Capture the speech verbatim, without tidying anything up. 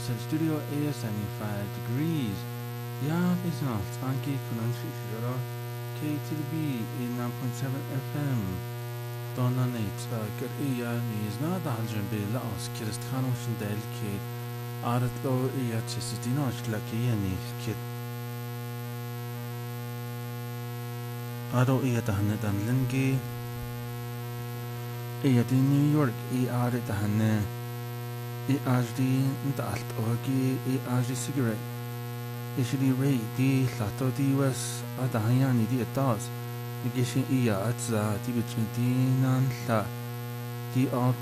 Sa studio is seventy-five degrees. Ja, is nog twenty kununshishiro. K T B nine point seven F M. Donna Nates, good iya is not a hundred bill aus Kiristano Shandel Kate. Arat lo iya Chesitino Shlaki and Kit. Ado iya tahane dan Lingi. Iya di New York i arit tahane. I ajdi ndalt ogi I ajdi cigarette. Ishidi ray di lato di was adahayani di atas. Nigishin iya atza di between di nan la di alt